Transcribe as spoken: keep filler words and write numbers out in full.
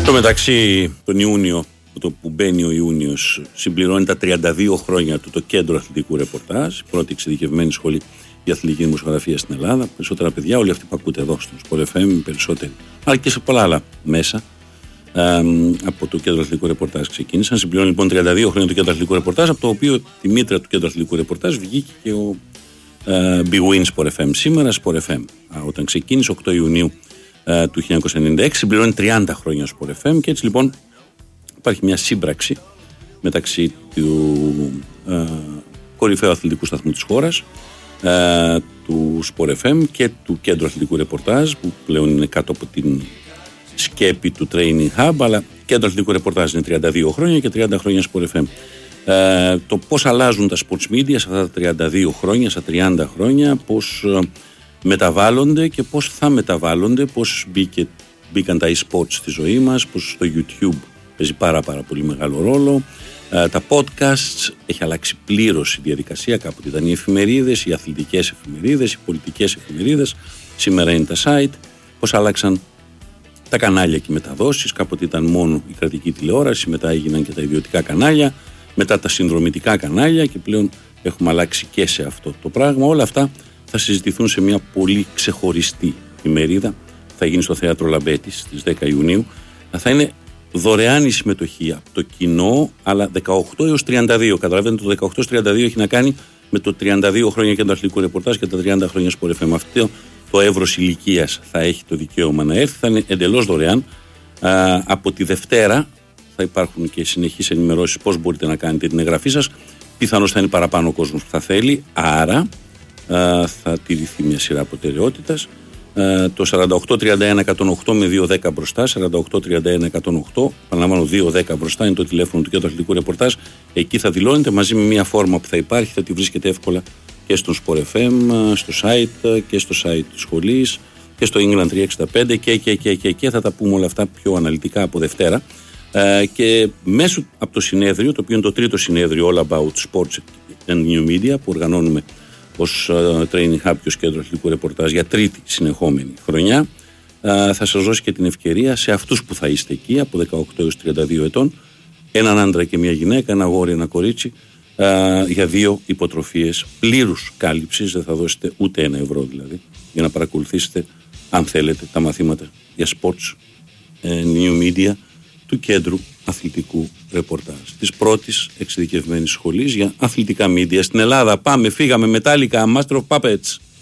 Στο μεταξύ, τον Ιούνιο, το που μπαίνει ο Ιούνιος, συμπληρώνει τα τριάντα δύο χρόνια του το Κέντρο Αθλητικού Ρεπορτάζ, η πρώτη εξειδικευμένη σχολή για αθλητική δημοσιογραφία στην Ελλάδα. Περισσότερα παιδιά, όλοι αυτοί που ακούτε εδώ στον Sport εφ εμ, περισσότεροι, αλλά και σε πολλά άλλα μέσα. Ε, από το Κέντρο Αθλητικού Ρεπορτάζ ξεκίνησαν. Συμπληρώνει λοιπόν τριάντα δύο χρόνια το Κέντρο Αθλητικού Ρεπορτάζ, από το οποίο τη μήτρα του Κέντρου Αθλητικού Ρεπορτάζ βγήκε και ο ε, Big Win Sport εφ εμ. Σήμερα Sport εφ εμ, όταν ξεκίνησε οκτώ Ιουνίου ε, του χίλια εννιακόσια ενενήντα έξι, συμπληρώνει τριάντα χρόνια Sport εφ εμ και έτσι λοιπόν υπάρχει μια σύμπραξη μεταξύ του ε, κορυφαίου αθλητικού σταθμού της χώρας, ε, του Sport εφ εμ και του Κέντρου Αθλητικού Ρεπορτάζ, που πλέον είναι κάτω από την σκέπη του Training Hub, αλλά Κέντρο Αθλητικού Ρεπορτάζ είναι τριάντα δύο χρόνια και τριάντα χρόνια Sport εφ εμ. Ε, το πώς αλλάζουν τα sports media σε αυτά τα τριάντα δύο χρόνια, στα τριάντα χρόνια, πώς ε, μεταβάλλονται και πώς θα μεταβάλλονται, πώς μπήκε, μπήκαν τα e-sports στη ζωή μας, πώς το YouTube παίζει πάρα πάρα πολύ μεγάλο ρόλο. Ε, τα podcasts, έχει αλλάξει πλήρως η διαδικασία. Κάποτε ήταν οι εφημερίδες, οι αθλητικές εφημερίδες, οι πολιτικές εφημερίδες. Σήμερα είναι τα site. Πώς άλλαξαν τα κανάλια και οι μεταδόσεις. Κάποτε ήταν μόνο η κρατική τηλεόραση, μετά έγιναν και τα ιδιωτικά κανάλια, μετά τα συνδρομητικά κανάλια και πλέον έχουμε αλλάξει και σε αυτό το πράγμα. Όλα αυτά θα συζητηθούν σε μια πολύ ξεχωριστή ημερίδα. Θα γίνει στο Θέατρο Λαμπέτης στις δέκα Ιουνίου. Θα είναι δωρεάν η συμμετοχή από το κοινό, αλλά δεκαοκτώ έως τριάντα δύο. Καταλαβαίνετε, το δεκαοκτώ έως τριάντα δύο έχει να κάνει με το τριάντα δύο χρόνια Κέντρο Αθλητικού Ρεπορτάζ και τα τριάντα χρόνια Sport εφ εμ. Αυτό το εύρος ηλικίας θα έχει το δικαίωμα να έρθει, θα είναι εντελώς δωρεάν. Α, από τη Δευτέρα θα υπάρχουν και συνεχείς ενημερώσεις πώς μπορείτε να κάνετε την εγγραφή σας. Πιθανώς θα είναι παραπάνω ο κόσμος που θα θέλει, άρα α, θα τηρηθεί μια σειρά προτεραιότητας. Uh, το σαράντα οκτώ τριάντα ένα εκατόν οκτώ με δύο δέκα μπροστά, σαράντα οκτώ τριάντα ένα εκατόν οκτώ, επαναλαμβάνω δύο δέκα μπροστά είναι το τηλέφωνο του Κέντρου Αθλητικού Ρεπορτάζ. Εκεί θα δηλώνετε μαζί με μια φόρμα που θα υπάρχει, θα τη βρίσκετε εύκολα και στον Sport εφ εμ, στο site και στο site της σχολής και στο England τριακόσια εξήντα πέντε και, και, και, και, και θα τα πούμε όλα αυτά πιο αναλυτικά από Δευτέρα. Uh, και μέσω από το συνέδριο, το οποίο είναι το τρίτο συνέδριο All About Sports and New Media που οργανώνουμε ως uh, Training Hub και ως Κέντρο Αθλητικού Ρεπορτάζ για τρίτη συνεχόμενη χρονιά, uh, θα σας δώσει και την ευκαιρία σε αυτούς που θα είστε εκεί από δεκαοκτώ έως τριάντα δύο ετών, έναν άντρα και μια γυναίκα, ένα αγόρι, ένα κορίτσι, uh, για δύο υποτροφίες πλήρους κάλυψης. Δεν θα δώσετε ούτε ένα ευρώ δηλαδή για να παρακολουθήσετε, αν θέλετε, τα μαθήματα για sports and new media του Κέντρου Αθλητικού Ρεπορτάζ, της πρώτης εξειδικευμένης σχολής για αθλητικά μίντια στην Ελλάδα. Πάμε, φύγαμε, Metallica, Master of Puppets.